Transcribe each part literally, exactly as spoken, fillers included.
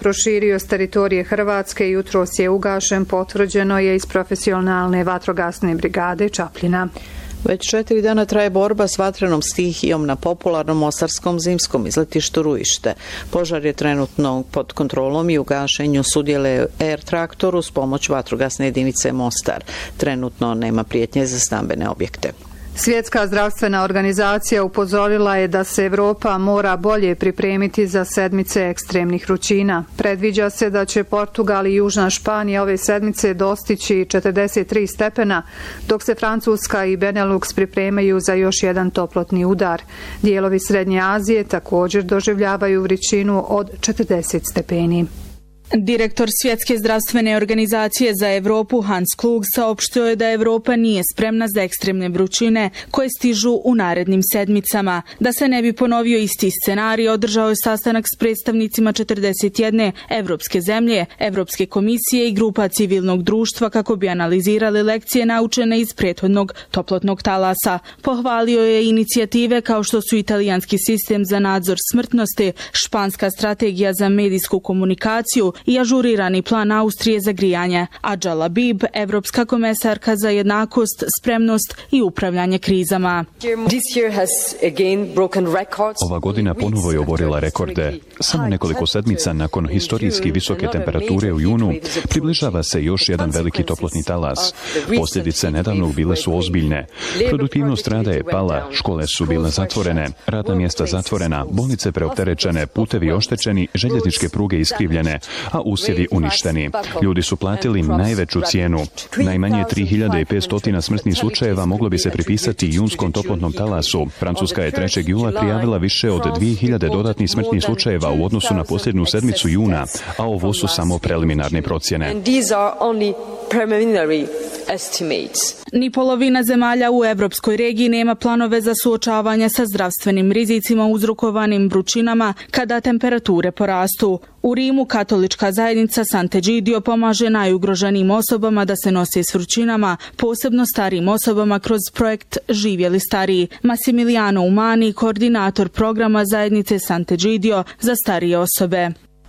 proširio s teritorije Hrvatske i jutros je ugašen, potvrđeno je iz profesionalne vatrogasne brigade Čapljina. Već četiri dana traje borba s vatrenom stihijom na popularnom mostarskom zimskom izletištu Ruište. Požar je trenutno pod kontrolom i u gašenju sudjele Air Traktor uz pomoć vatrogasne jedinice Mostar. Trenutno nema prijetnje za stambene objekte. Svjetska zdravstvena organizacija upozorila je da se Evropa mora bolje pripremiti za sedmice ekstremnih vrućina. Predviđa se da će Portugal i Južna Španija ove sedmice dostići četrdeset tri stepena, dok se Francuska i Benelux pripremaju za još jedan toplotni udar. Dijelovi Srednje Azije također doživljavaju vrućinu od četrdeset stepeni. Direktor Svjetske zdravstvene organizacije za Evropu Hans Klug saopštio je da Evropa nije spremna za ekstremne vrućine koje stižu u narednim sedmicama. Da se ne bi ponovio isti scenarij, održao je sastanak s predstavnicima četrdeset jedne evropske zemlje, Evropske komisije i grupa civilnog društva kako bi analizirali lekcije naučene iz prethodnog toplotnog talasa. Pohvalio je inicijative kao što su italijanski sistem za nadzor smrtnosti, španska strategija za medijsku komunikaciju i ažurirani plan Austrije za grijanje. Adja Labib, evropska komesarka za jednakost, spremnost i upravljanje krizama. Ova godina ponovo je oborila rekorde. Samo nekoliko sedmica nakon historijski visoke temperature u junu približava se još jedan veliki toplotni talas. Posljedice nedavnog bile su ozbiljne. Produktivnost rada je pala, škole su bile zatvorene, radna mjesta zatvorena, bolnice preopterećene, putevi oštećeni, željezničke pruge iskrivljene, a usjevi uništeni. Ljudi su platili najveću cijenu. Najmanje tri hiljade petsto smrtnih slučajeva moglo bi se pripisati junskom toplotnom talasu. Francuska je trećeg jula prijavila više od dvije hiljade dodatnih smrtnih slučajeva u odnosu na posljednju sedmicu juna, a ovo su samo preliminarne procjene. Ni polovina zemalja u evropskoj regiji nema planove za suočavanje sa zdravstvenim rizicima uzrokovanim vrućinama kada temperature porastu. U Rimu katolička zajednica Sant'Egidio pomaže najugroženijim osobama da se nose s vrućinama, posebno starijim osobama kroz projekt Živjeli stariji. Massimiliano Umani, koordinator programa zajednice Sant'Egidio za starije osobe.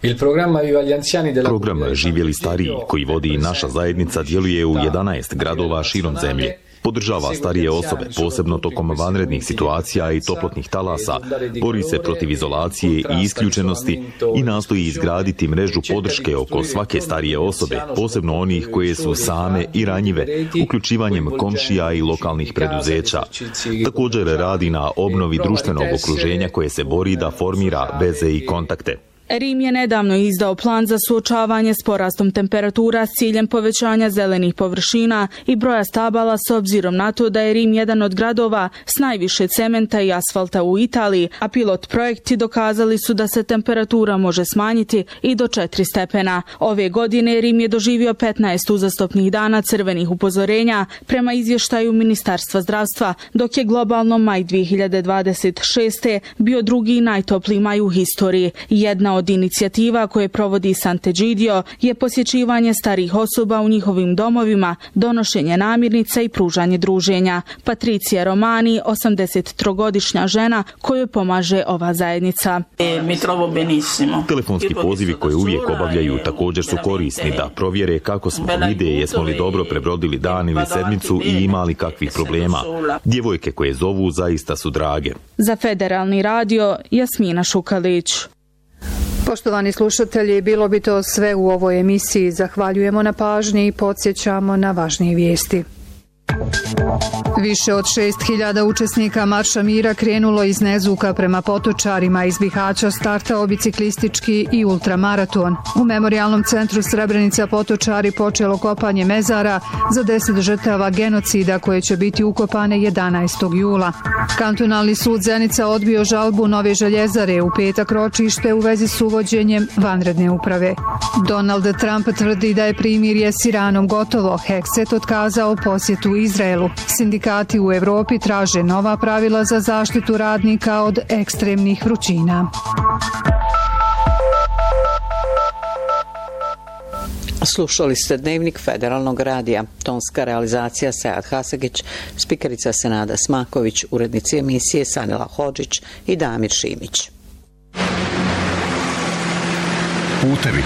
Program Živjeli stariji, koji vodi naša zajednica, djeluje u jedanaest gradova širom zemlje. Podržava starije osobe, posebno tokom vanrednih situacija i toplotnih talasa, bori se protiv izolacije i isključenosti i nastoji izgraditi mrežu podrške oko svake starije osobe, posebno onih koje su same i ranjive, uključivanjem komšija i lokalnih preduzeća. Također radi na obnovi društvenog okruženja koje se bori da formira veze i kontakte. Rim je nedavno izdao plan za suočavanje s porastom temperatura s ciljem povećanja zelenih površina i broja stabala s obzirom na to da je Rim jedan od gradova s najviše cementa i asfalta u Italiji, a pilot projekti dokazali su da se temperatura može smanjiti i do četiri stepena. Ove godine Rim je doživio petnaest uzastopnih dana crvenih upozorenja prema izvještaju Ministarstva zdravstva, dok je globalno maj dvije hiljade dvadeset šeste bio drugi najtopliji maj u historiji. Jedna od inicijativa koje provodi Sant'Egidio je posjećivanje starih osoba u njihovim domovima, donošenje namirnica i pružanje druženja. Patricija Romani, osamdesettrogodišnja žena kojoj pomaže ova zajednica. Telefonski pozivi koje uvijek obavljaju također su korisni da provjere kako smo, vide jesmo li dobro prebrodili dan ili sedmicu i imali kakvih problema. Djevojke koje zovu zaista su drage. Za Federalni radio, Jasmina Šukalić. Poštovani slušatelji, bilo bi to sve u ovoj emisiji. Zahvaljujemo na pažnji i podsjećamo na važnije vijesti. Više od šest hiljada učesnika Marša mira krenulo iz Nezuka prema Potočarima, iz Bihaća startao biciklistički i ultramaraton. U Memorijalnom centru Srebrenica Potočari počelo kopanje mezara za deset žrtava genocida koje će biti ukopane jedanaestog jula. Kantonalni sud Zenica odbio žalbu Nove Željezare, u petak ročište u vezi s uvođenjem vanredne uprave. Donald Trump tvrdi da je primirje s Iranom gotovo. Hekset otkazao posjetu Izraelu. Sindikati u Evropi traže nova pravila za zaštitu radnika od ekstremnih vrućina. Slušali ste Dnevnik Federalnog radija. Tonska realizacija Sead Hasegić, spikerica Senada Smaković, urednici emisije Sanela Hodžić i Damir Šimić. Putevi